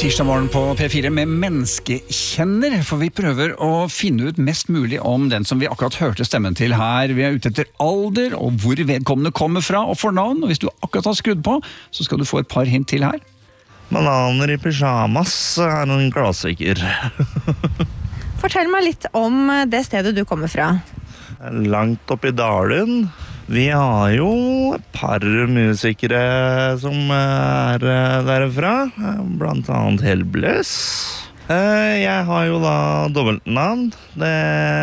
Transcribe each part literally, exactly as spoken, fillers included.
Tirsdag morgen på P fire med menneskekjenner, for vi prøver å finne ut mest mulig om den som vi akkurat hørte stemmen til her. Vi er ute etter alder og hvor vedkommende kommer fra og fornavn, og hvis du akkurat har skrudd på, så skal du få et par hint til her. Bananer i pyjamas er en klassiker. Fortell meg litt om det stedet du kommer fra. Langt opp i dalen. Vi har jo et par musikere som er derfra, blant annet Helbless. Jeg har jo da dobbeltnavn. Det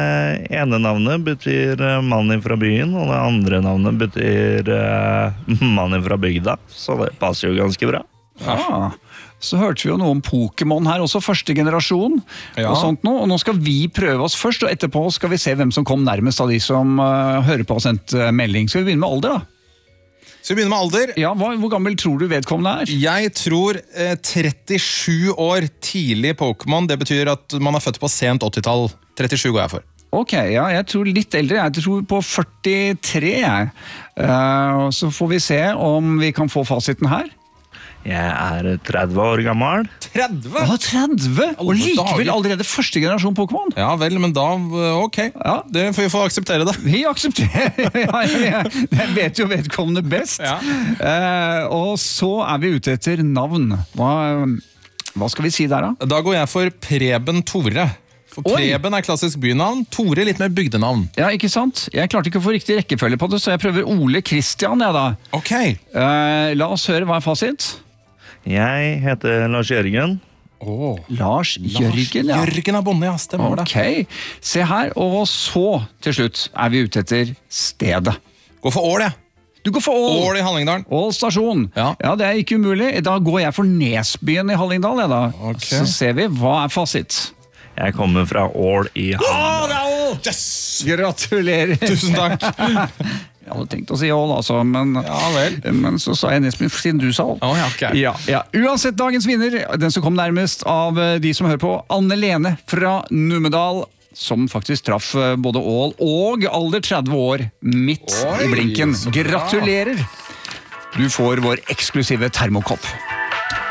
ene navnet betyr mann fra byen, og det andre navnet betyr mann fra bygda, så det passer jo ganske bra. Ja, så hørte vi jo noe om Pokémon her, også første generasjon, ja. Og sånt nå. Og nå skal vi prøve oss først, og etterpå skal vi se hvem som kom nærmest av de som uh, hører på og sendt uh, melding. Skal vi begynne med alder da? Skal vi begynne med alder? Ja, hva, hvor gammel tror du vedkommende er? Jeg tror eh, trettisju år tidlig Pokémon, det betyr at man er født på sent åttitall. trettisju går jeg for. Ok, ja, jeg tror litt eldre, jeg tror på førtitre jeg. Uh, så får vi se om vi kan få fasiten her. Jeg er tretti år gammel. tretti? Ja, tretti? Og likevel allerede første generasjon Pokémon. Ja vel, men da, ok. Ja. Det får vi få akseptere det. Vi aksepterer, ja, ja. Jeg vet jo vedkommende best. Ja. Eh, og så er vi ute etter navn. Hva, hva skal vi si der da? Da går jeg for Preben Tore. For Preben er klassisk bynavn, Tore litt mer bygdenavn. Ja, ikke sant? Jeg klarte ikke å få riktig rekkefølge på det, så jeg prøver Ole Kristian, jeg da. Ok. Eh, la oss høre hva er fasit. Jeg heter Lars Jørgen. Oh. Lars Jørgen, ja. Jørgen er bonde, ja, stemmer det. Ok, se her, og så til slutt er vi ute etter stedet. Gå for Ål, jeg. Du går for Ål. Ål i Hallingdalen. Ål stasjon. Ja. Ja, det er ikke umulig. Da går jeg for Nesbyen i Hallingdal, jeg da. Okay. Så ser vi, hva er fasit? Jeg kommer fra Ål i Hallingdal. Åh, det er Ål! Yes! Gratulerer. Tusen takk. Jeg hadde tenkt å si Ål, altså, men, ja, vel. men så sa jeg Nesbyen siden du sa Ål. Oh, ja, okay. ja, ja. Uansett dagens vinner, den som kom nærmest av de som hører på, Anne Lene fra Numedal, som faktisk traff både Ål og alder tretti år midt Oi, i blinken. Gratulerer! Du får vår eksklusive termokopp.